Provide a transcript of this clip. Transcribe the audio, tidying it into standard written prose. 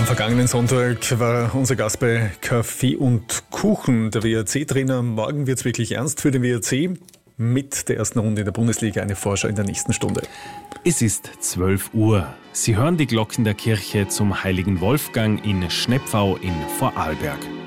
Am vergangenen Sonntag war unser Gast bei Kaffee und Kuchen, der WRC-Trainer. Morgen wird es wirklich ernst für den WRC. Mit der ersten Runde in der Bundesliga eine Vorschau in der nächsten Stunde. Es ist 12 Uhr. Sie hören die Glocken der Kirche zum Heiligen Wolfgang in Schnepfau in Vorarlberg.